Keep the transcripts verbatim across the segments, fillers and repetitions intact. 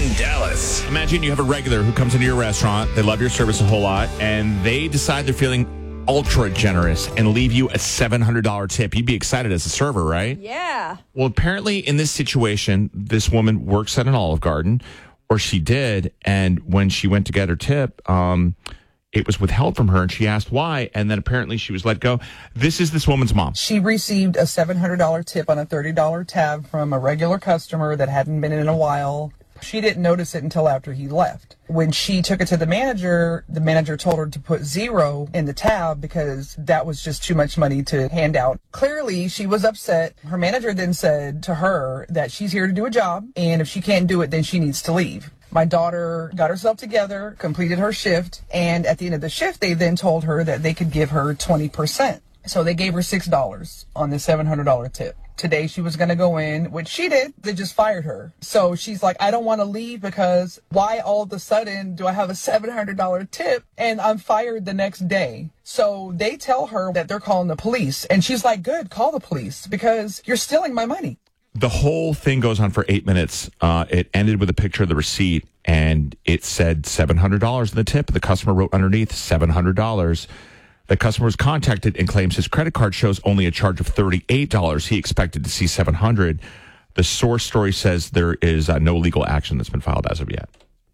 in Dallas. Imagine you have a regular who comes into your restaurant. They love your service a whole lot, and they decide they're feeling ultra generous and leave you a seven hundred dollars tip. You'd be excited as a server, right? Yeah. Well, apparently in this situation, this woman works at an Olive Garden, or she did, and when she went to get her tip, um, it was withheld from her, and she asked why, and then apparently she was let go. This is this woman's mom. She received a seven hundred dollars tip on a thirty dollars tab from a regular customer that hadn't been in in a while. She didn't notice it until after he left. When she took it to the manager, the manager told her to put zero in the tab because that was just too much money to hand out. Clearly, she was upset. Her manager then said to her that she's here to do a job, and if she can't do it, then she needs to leave. My daughter got herself together, completed her shift, and at the end of the shift, they then told her that they could give her twenty percent. So they gave her six dollars on the seven hundred dollars tip. Today she was going to go in, which she did. They just fired her. So she's like, I don't want to leave because why all of a sudden do I have a seven hundred dollars tip and I'm fired the next day? So they tell her that they're calling the police. And she's like, good, call the police because you're stealing my money. The whole thing goes on for eight minutes. Uh, it ended with a picture of the receipt, and it said seven hundred dollars in the tip. The customer wrote underneath seven hundred dollars. The customer was contacted and claims his credit card shows only a charge of thirty-eight dollars. He expected to see seven hundred dollars. The source story says there is uh, no legal action that's been filed as of yet.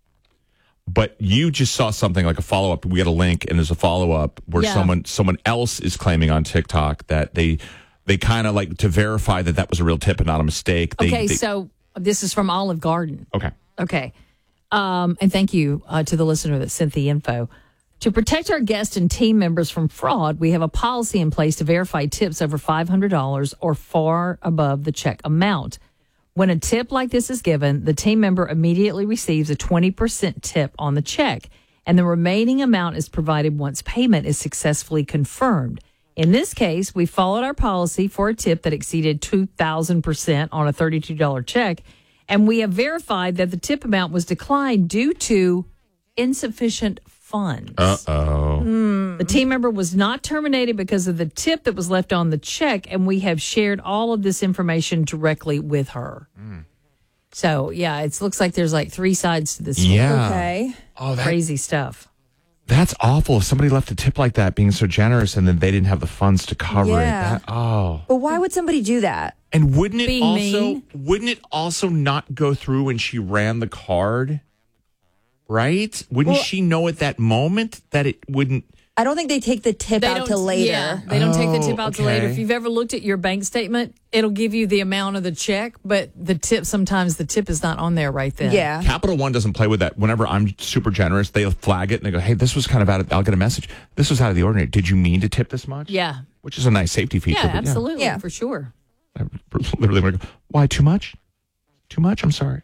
But you just saw something like a follow-up. We got a link, and there's a follow-up where Yeah. someone someone else is claiming on TikTok that they they kind of like to verify that that was a real tip and not a mistake. They, Okay, they, so this is from Olive Garden. okay. Okay. Um, and thank you uh, to the listener that sent the info. To protect our guests and team members from fraud, we have a policy in place to verify tips over five hundred dollars or far above the check amount. When a tip like this is given, the team member immediately receives a twenty percent tip on the check, and the remaining amount is provided once payment is successfully confirmed. In this case, we followed our policy for a tip that exceeded two thousand percent on a thirty-two dollars check, and we have verified that the tip amount was declined due to insufficient funds. Uh-oh. The team member was not terminated because of the tip that was left on the check, and we have shared all of this information directly with her. Mm. So, yeah, it looks like there's like three sides to this. Yeah. Okay. Oh, that, Crazy stuff. That's awful. If somebody left a tip like that, being so generous, and then they didn't have the funds to cover Yeah. it. That, oh. But why would somebody do that? And wouldn't it Being also mean. wouldn't it also not go through when she ran the card? Right? Wouldn't Well- she know at that moment that it wouldn't? I don't think they take the tip out till later. Yeah, they don't take the tip Oh, out till later. okay. If you've ever looked at your bank statement, it'll give you the amount of the check, but the tip, sometimes the tip is not on there right then. Yeah. Capital One doesn't play with that. Whenever I'm super generous, they'll flag it and they go, "Hey, this was kind of out of." I'll get a message. This was out of the ordinary. Did you mean to tip this much? Yeah. Which is a nice safety feature. Yeah, but absolutely. Yeah. For sure. I literally want to go, why too much? Too much? I'm sorry.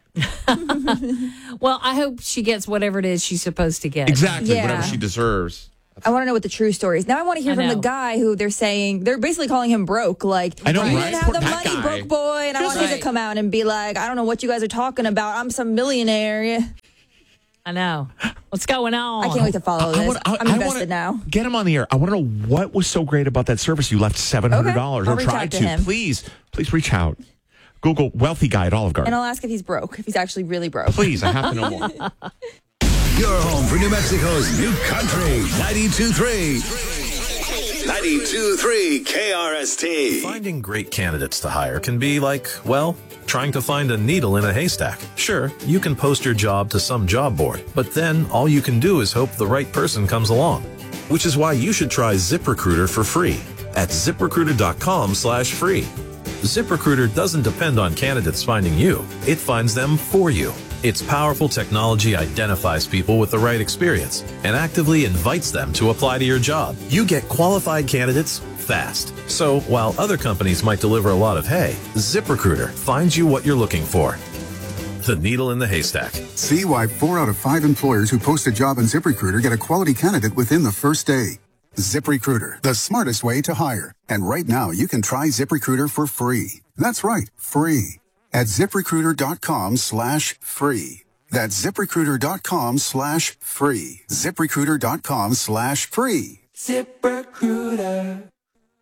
Well, I hope she gets whatever it is she's supposed to get. Exactly. Yeah. Whatever she deserves. I want to know what the true story is. Now I want to hear I from the know. guy who they're saying, they're basically calling him broke. Like, I know, you right? didn't have Poor the that money, guy. broke boy. And I want him to Right. come out and be like, I don't know what you guys are talking about. I'm some millionaire. I know. What's going on? I can't wait to follow this. wanna- I- I'm I invested wanna now. Get him on the air. I want to know what was so great about that service. You left seven hundred dollars Okay, I'll or reach tried out to to. him. Please, please reach out. Google wealthy guy at Olive Garden. And I'll ask if he's broke, if he's actually really broke. Please, I have to know more. Your home for New Mexico's new country. ninety-two point three. ninety-two point three K R S T. Finding great candidates to hire can be like, well, trying to find a needle in a haystack. Sure, you can post your job to some job board, but then all you can do is hope the right person comes along. Which is why you should try ZipRecruiter for free at ZipRecruiter.com slash free. ZipRecruiter doesn't depend on candidates finding you. It finds them for you. Its powerful technology identifies people with the right experience and actively invites them to apply to your job. You get qualified candidates fast. So while other companies might deliver a lot of hay, ZipRecruiter finds you what you're looking for. The needle in the haystack. See why four out of five employers who post a job on ZipRecruiter get a quality candidate within the first day. ZipRecruiter, the smartest way to hire. And right now, you can try ZipRecruiter for free. That's right, free. At ZipRecruiter.com slash free. That's ZipRecruiter.com slash free. ZipRecruiter.com slash free. ZipRecruiter.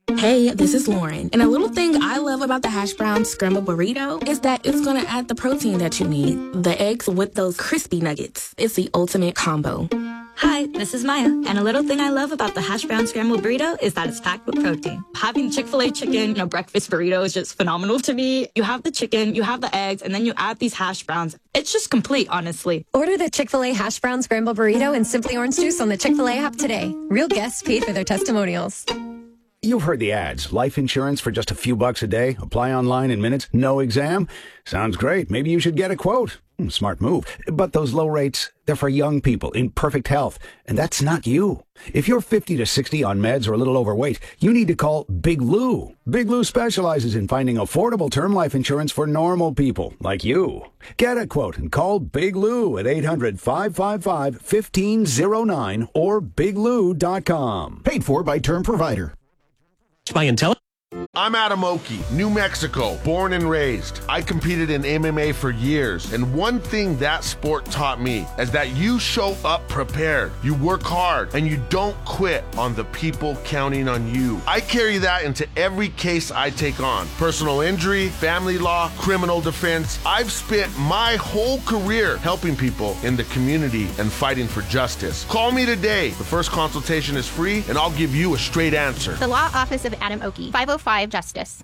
Hey, this is Lauren. And a little thing I love about the hash brown scrambled burrito is that it's going to add the protein that you need. The eggs with those crispy nuggets. It's the ultimate combo. Hi, this is Maya. And a little thing I love about the hash brown scrambled burrito is that it's packed with protein. Having Chick-fil-A chicken in a breakfast burrito is just phenomenal to me. You have the chicken, you have the eggs, and then you add these hash browns. It's just complete, honestly. Order the Chick-fil-A hash brown scrambled burrito and Simply Orange Juice on the Chick-fil-A app today. Real guests paid for their testimonials. You've heard the ads. Life insurance for just a few bucks a day. Apply online in minutes. No exam. Sounds great. Maybe you should get a quote. Smart move. But those low rates, they're for young people in perfect health. And that's not you. If you're fifty to sixty on meds or a little overweight, you need to call Big Lou. Big Lou specializes in finding affordable term life insurance for normal people like you. Get a quote and call Big Lou at eight hundred, five five five, one five zero nine or big lou dot com. Paid for by Term Provider. My intelligence. I'm Adam Oki, New Mexico, born and raised. I competed in M M A for years, and one thing that sport taught me is that you show up prepared, you work hard, and you don't quit on the people counting on you. I carry that into every case I take on. Personal injury, family law, criminal defense. I've spent my whole career helping people in the community and fighting for justice. Call me today. The first consultation is free, and I'll give you a straight answer. The Law Office of Adam Oki, five oh five Justice.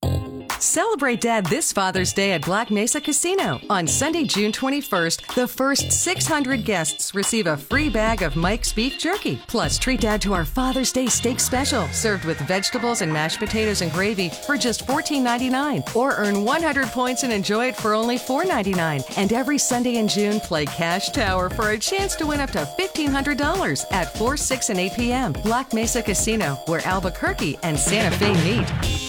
Celebrate Dad this Father's Day at Black Mesa Casino. On Sunday, June twenty-first, the first six hundred guests receive a free bag of Mike's Beef Jerky. Plus, treat Dad to our Father's Day Steak Special, served with vegetables and mashed potatoes and gravy for just fourteen ninety-nine. Or earn one hundred points and enjoy it for only four ninety-nine. And every Sunday in June, play Cash Tower for a chance to win up to fifteen hundred dollars at four, six, and eight p.m. Black Mesa Casino, where Albuquerque and Santa Fe meet.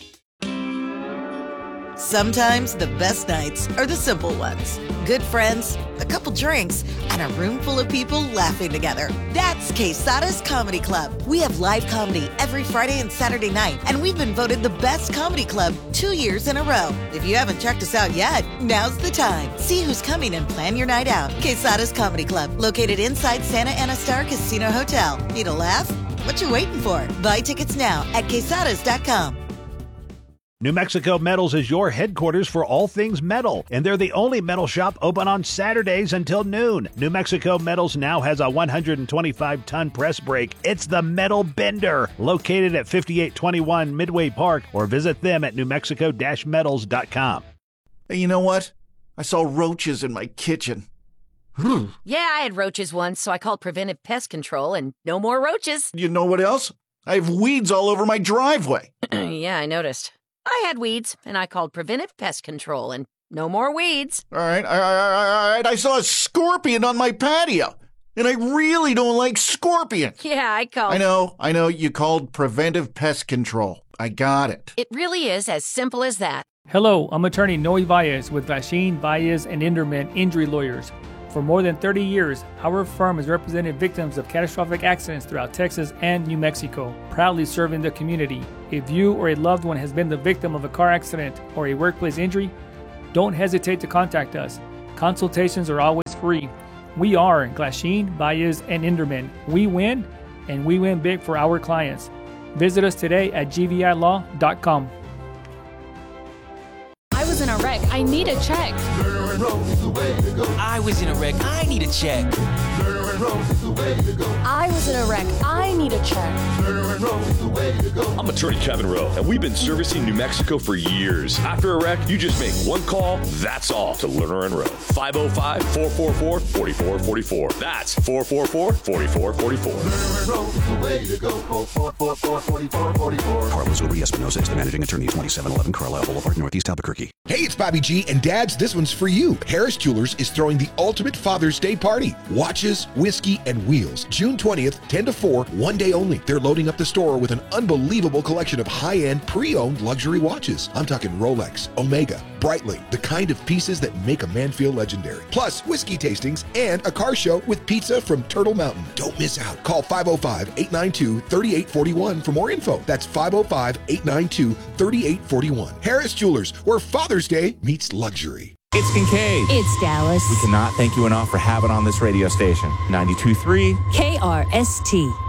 Sometimes the best nights are the simple ones. Good friends, a couple drinks, and a room full of people laughing together. That's Quesada's Comedy Club. We have live comedy every Friday and Saturday night, and we've been voted the best comedy club two years in a row. If you haven't checked us out yet, now's the time. See who's coming and plan your night out. Quesada's Comedy Club, located inside Santa Ana Star Casino Hotel. Need a laugh? What you waiting for? Buy tickets now at quesadas dot com. New Mexico Metals is your headquarters for all things metal, and they're the only metal shop open on Saturdays until noon. New Mexico Metals now has a one hundred twenty-five ton press brake. It's the Metal Bender, located at fifty-eight twenty-one Midway Park, or visit them at new mexico dash metals dot com. Hey, you know what? I saw roaches in my kitchen. Yeah, I had roaches once, so I called Preventive Pest Control, and no more roaches. You know what else? I have weeds all over my driveway. Yeah, I noticed. I had weeds, and I called Preventive Pest Control, and no more weeds. All right, all right, all right. I saw a scorpion on my patio, and I really don't like scorpions. Yeah, I called... I know, I know you called Preventive Pest Control. I got it. It really is as simple as that. Hello, I'm attorney Noe Valles with Glasheen, Valles, and Inderman Injury Lawyers. For more than thirty years, our firm has represented victims of catastrophic accidents throughout Texas and New Mexico, proudly serving the community. If you or a loved one has been the victim of a car accident or a workplace injury, don't hesitate to contact us. Consultations are always free. We are Glasheen, Valles, and Inderman. We win, and we win big for our clients. Visit us today at g v i law dot com. I was in a wreck. I need a check. I was in a wreck. I need a check. I was in a wreck. I need a check. I'm attorney Kevin Rowe, and we've been servicing New Mexico for years. After a wreck, you just make one call, that's all, to Lerner and Rowe. five oh five, four four four, four four four four. That's four four four, four four four four. Carlos Uber Espinosa is the managing attorney, twenty-seven eleven Carlisle Boulevard, Northeast Albuquerque. Hey, it's Bobby G, and Dads, this one's for you. Harris Jewelers is throwing the ultimate Father's Day party. Watches, whiskey, and wheels. June twentieth, ten to four, one day only. They're loading up the store with an unbelievable collection of high-end, pre-owned luxury watches. I'm talking Rolex, Omega, Breitling, the kind of pieces that make a man feel legendary. Plus, whiskey tastings and a car show with pizza from Turtle Mountain. Don't miss out. Call five oh five, eight nine two, three eight four one for more info. That's five oh five, eight nine two, three eight four one. Harris Jewelers, where Father's Day meets luxury. It's Kincaid. It's Dallas. We cannot thank you enough for having on this radio station. ninety-two point three K R S T.